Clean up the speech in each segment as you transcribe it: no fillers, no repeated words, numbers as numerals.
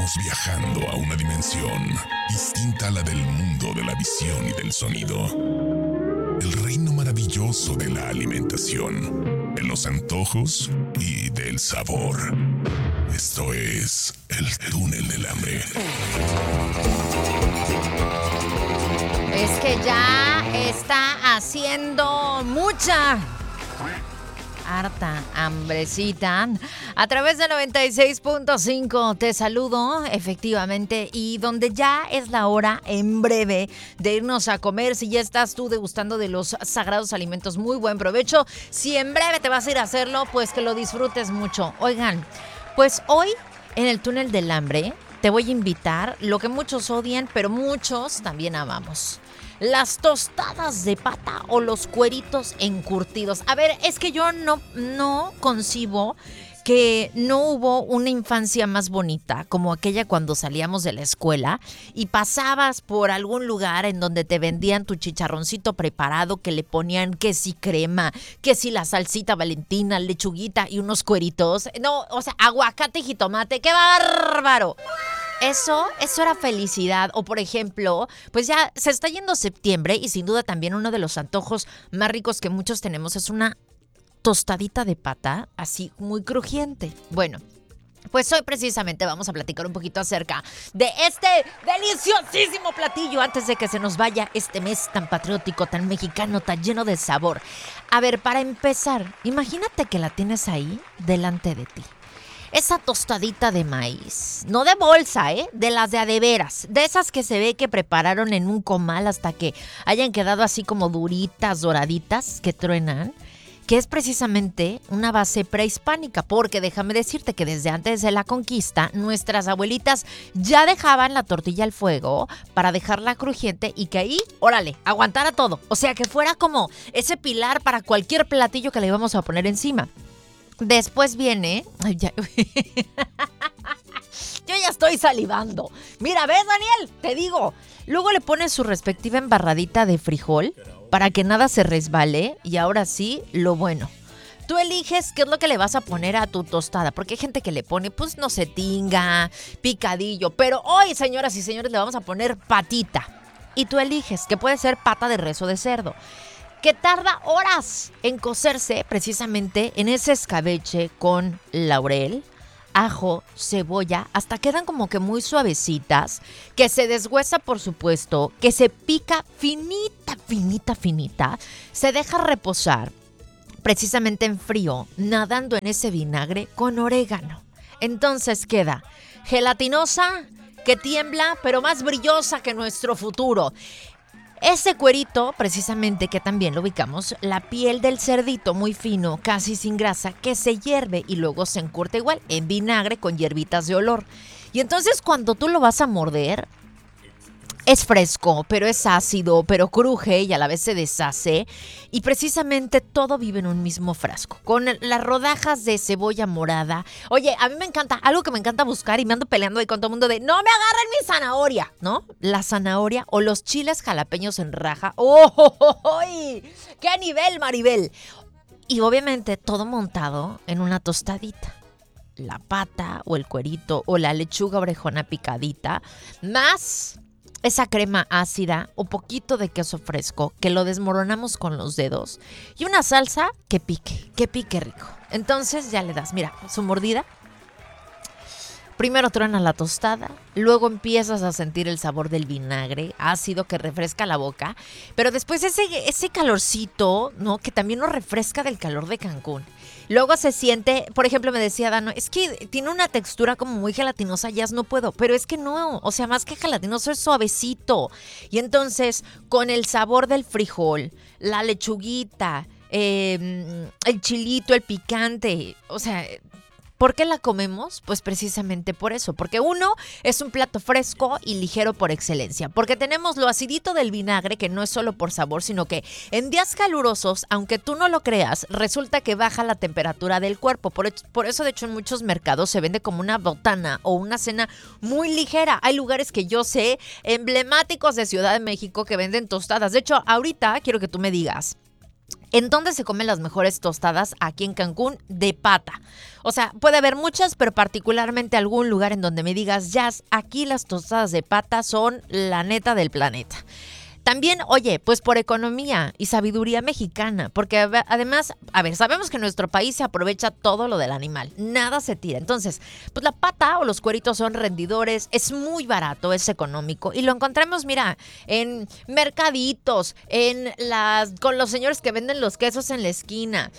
Estamos viajando a una dimensión distinta a la del mundo de la visión y del sonido. El reino maravilloso de la alimentación, de los antojos y del sabor. Esto es el túnel del hambre. Es que ya está haciendo harta hambrecita. A través de 96.5 te saludo, efectivamente, y donde ya es la hora en breve de irnos a comer. Si ya estás tú degustando de los sagrados alimentos, muy buen provecho. Si en breve te vas a ir a hacerlo, pues que lo disfrutes mucho. Oigan, pues hoy en el túnel del hambre te voy a invitar lo que muchos odian, pero muchos también amamos. Las tostadas de pata o los cueritos encurtidos. A ver, es que yo no concibo que no hubo una infancia más bonita como aquella cuando salíamos de la escuela y pasabas por algún lugar en donde te vendían tu chicharroncito preparado, que le ponían que si crema, que si la salsita Valentina, lechuguita y unos cueritos. No, o sea, aguacate y jitomate. ¡Qué bárbaro! Eso era felicidad. O por ejemplo, pues ya se está yendo septiembre y sin duda también uno de los antojos más ricos que muchos tenemos es una tostadita de pata, así muy crujiente. Bueno, pues hoy precisamente vamos a platicar un poquito acerca de este deliciosísimo platillo antes de que se nos vaya este mes tan patriótico, tan mexicano, tan lleno de sabor. A ver, para empezar, imagínate que la tienes ahí delante de ti. Esa tostadita de maíz, no de bolsa, de las de veras, de esas que se ve que prepararon en un comal hasta que hayan quedado así como duritas, doraditas, que truenan, que es precisamente una base prehispánica, porque déjame decirte que desde antes de la conquista, nuestras abuelitas ya dejaban la tortilla al fuego para dejarla crujiente y que ahí, órale, aguantara todo. O sea, que fuera como ese pilar para cualquier platillo que le íbamos a poner encima. Después viene... Ay, ya. Yo ya estoy salivando. Mira, ¿ves, Daniel? Te digo. Luego le pones su respectiva embarradita de frijol para que nada se resbale. Y ahora sí, lo bueno. Tú eliges qué es lo que le vas a poner a tu tostada. Porque hay gente que le pone, pues, no sé, tinga, picadillo. Pero hoy, señoras y señores, le vamos a poner patita. Y tú eliges, que puede ser pata de res o de cerdo, que tarda horas en cocerse precisamente en ese escabeche con laurel, ajo, cebolla, hasta quedan como que muy suavecitas, que se deshuesa por supuesto, que se pica finita, se deja reposar precisamente en frío, nadando en ese vinagre con orégano. Entonces queda gelatinosa, que tiembla, pero más brillosa que nuestro futuro. Ese cuerito, precisamente, que también lo ubicamos, la piel del cerdito muy fino, casi sin grasa, que se hierve y luego se encurta igual en vinagre con hierbitas de olor. Y entonces cuando tú lo vas a morder, es fresco, pero es ácido, pero cruje y a la vez se deshace. Y precisamente todo vive en un mismo frasco, con las rodajas de cebolla morada. Oye, a mí me encanta, algo que me encanta buscar y me ando peleando ahí con todo el mundo de ¡no me agarren mi zanahoria! ¿No? La zanahoria o los chiles jalapeños en raja. ¡Oh! ¡Qué nivel, Maribel! Y obviamente todo montado en una tostadita. La pata o el cuerito o la lechuga orejona picadita, más esa crema ácida o poquito de queso fresco que lo desmoronamos con los dedos y una salsa que pique rico. Entonces ya le das, mira, su mordida. Primero truena la tostada, luego empiezas a sentir el sabor del vinagre ácido que refresca la boca, pero después ese calorcito, ¿no? Que también nos refresca del calor de Cancún. Luego se siente, por ejemplo, me decía Dano, es que tiene una textura como muy gelatinosa, ya no puedo, pero es que no, o sea, más que gelatinoso es suavecito. Y entonces, con el sabor del frijol, la lechuguita, el chilito, el picante, o sea, ¿por qué la comemos? Pues precisamente por eso, porque uno, es un plato fresco y ligero por excelencia, porque tenemos lo acidito del vinagre, que no es solo por sabor, sino que en días calurosos, aunque tú no lo creas, resulta que baja la temperatura del cuerpo. Por eso, de hecho, en muchos mercados se vende como una botana o una cena muy ligera. Hay lugares que yo sé, emblemáticos de Ciudad de México, que venden tostadas. De hecho, ahorita quiero que tú me digas, ¿En dónde se comen las mejores tostadas? Aquí en Cancún, de pata. O sea, puede haber muchas, pero particularmente algún lugar en donde me digas, Jazz, aquí las tostadas de pata son la neta del planeta. También, oye, pues por economía y sabiduría mexicana, porque además, sabemos que en nuestro país se aprovecha todo lo del animal, nada se tira. Entonces, pues la pata o los cueritos son rendidores, es muy barato, es económico y lo encontramos, mira, en mercaditos, con los señores que venden los quesos en la esquina.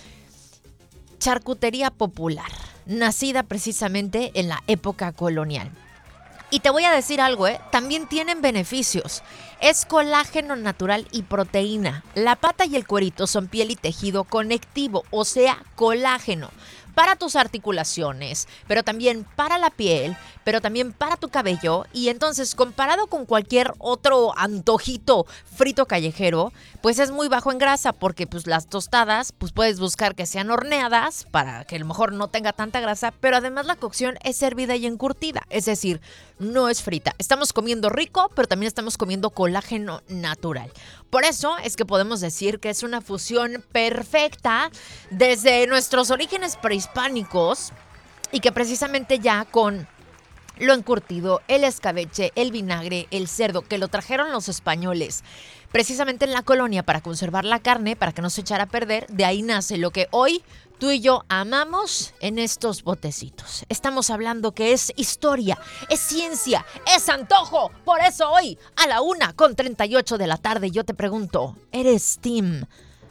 Charcutería popular, nacida precisamente en la época colonial. Y te voy a decir algo, también tienen beneficios. Es colágeno natural y proteína. La pata y el cuerito son piel y tejido conectivo, o sea, colágeno. Para tus articulaciones, pero también para la piel, pero también para tu cabello. Y entonces, comparado con cualquier otro antojito frito callejero, pues es muy bajo en grasa, porque pues las tostadas, pues puedes buscar que sean horneadas para que a lo mejor no tenga tanta grasa, pero además la cocción es hervida y encurtida, es decir, no es frita. Estamos comiendo rico, pero también estamos comiendo colágeno natural. Por eso es que podemos decir que es una fusión perfecta desde nuestros orígenes prehispánicos y que precisamente ya con lo encurtido, el escabeche, el vinagre, el cerdo, que lo trajeron los españoles precisamente en la colonia para conservar la carne, para que no se echara a perder, de ahí nace lo que hoy tú y yo amamos en estos botecitos. Estamos hablando que es historia, es ciencia, es antojo. Por eso hoy, a la 1:38 de la tarde, yo te pregunto, ¿eres team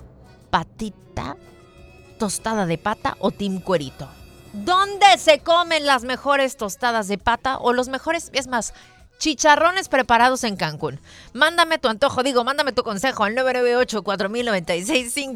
patita, tostada de pata o team cuerito? ¿Dónde se comen las mejores tostadas de pata o los mejores, es más, chicharrones preparados en Cancún? Mándame tu antojo, mándame tu consejo al 998-4096.5,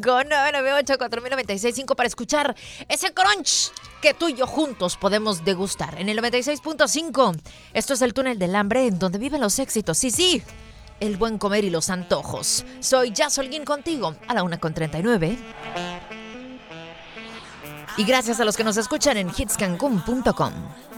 998-4096.5 para escuchar ese crunch que tú y yo juntos podemos degustar en el 96.5. Esto es el Túnel del Hambre, en donde viven los éxitos. Sí, el buen comer y los antojos. Soy Jazz Holguín contigo a la 1:39. Y gracias a los que nos escuchan en hitscancun.com.